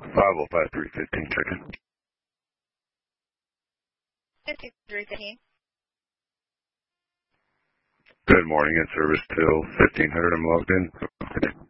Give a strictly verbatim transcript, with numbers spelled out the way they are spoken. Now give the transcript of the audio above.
five oh five three fifteen, check-in. fifty-three fifteen. Good morning, in service till fifteen hundred. I'm logged in.